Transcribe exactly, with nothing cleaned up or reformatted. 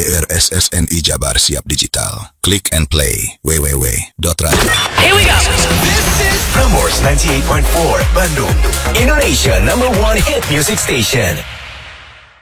R S S N I Jabar Siap Digital. Click and play. w w w dot radio. Here we go. This is Prambors ninety-eight point four Bandung, Indonesia number one hit music station.